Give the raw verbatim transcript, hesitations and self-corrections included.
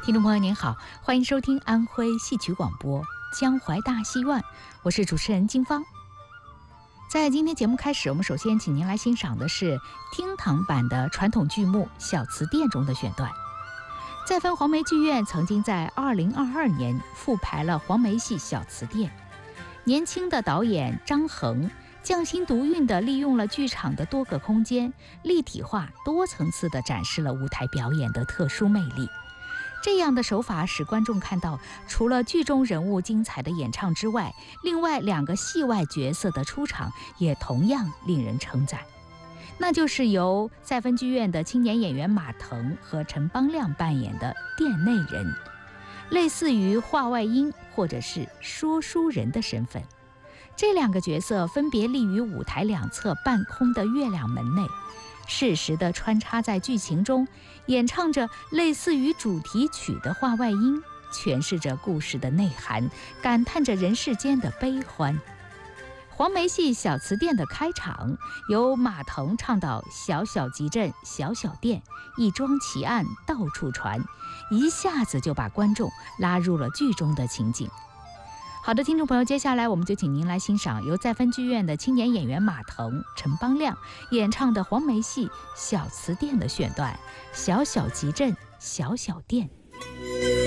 听众朋友您好，欢迎收听安徽戏曲广播江淮大戏院，我是主持人金芳。在今天节目开始，我们首先请您来欣赏的是厅堂版的传统剧目《小词殿》中的选段。再分黄梅剧院曾经在二零二二年复排了黄梅戏《小词殿》，年轻的导演张衡匠心独运地利用了剧场的多个空间，立体化、多层次地展示了舞台表演的特殊魅力。这样的手法使观众看到，除了剧中人物精彩的演唱之外，另外两个戏外角色的出场也同样令人称赞。那就是由再分剧院的青年演员马腾和陈邦亮扮演的殿内人，类似于话外音或者是说书人的身份。这两个角色分别立于舞台两侧半空的月亮门内，适时地穿插在剧情中，演唱着类似于主题曲的话外音，诠释着故事的内涵，感叹着人世间的悲欢。黄梅戏《小词殿》的开场由马腾唱到小小集镇小小店，一桩奇案到处传，一下子就把观众拉入了剧中的情景。好的，听众朋友，接下来我们就请您来欣赏由再分剧院的青年演员马腾、陈邦亮演唱的黄梅戏《小词殿》的选段：小小集镇小小店。